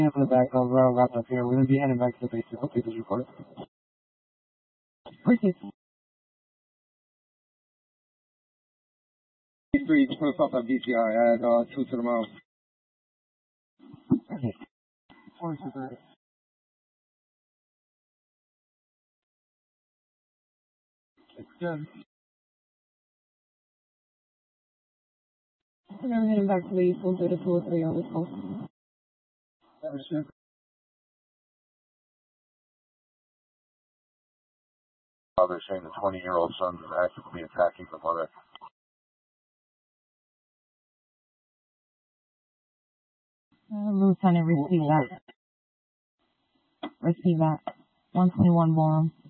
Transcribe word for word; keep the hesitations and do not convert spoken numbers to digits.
Up in the back of Royal Wrapped up here. We're going to be heading back to the base. I'll take this record. Briefcase. Three, just put us off that B T I at uh, two to the mile. Okay. Four to the It's good. We're going to be heading back to the east. We'll do the two or three on this coast. That was good. Father saying the twenty-year-old son is actively attacking the mother. Uh, Lieutenant, receive that. Receive that. one twenty-one Borum.